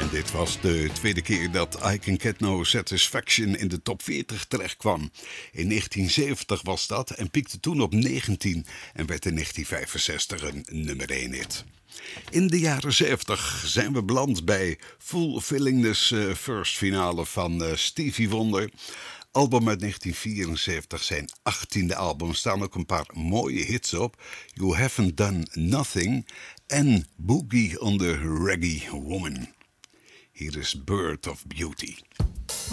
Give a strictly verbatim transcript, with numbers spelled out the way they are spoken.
Dit was de tweede keer dat I Can Get No Satisfaction in de top veertig terechtkwam. In negentien zeventig was dat en piekte toen op negentien en werd in negentien vijfenzestig een nummer één hit. In de jaren zeventig zijn we beland bij Fulfilling This uh, First finale van uh, Stevie Wonder. Album uit negentien vierenzeventig, zijn achttiende album, staan ook een paar mooie hits op. You Haven't Done Nothing en Boogie on the Reggae Woman. Hier is Bird of Beauty.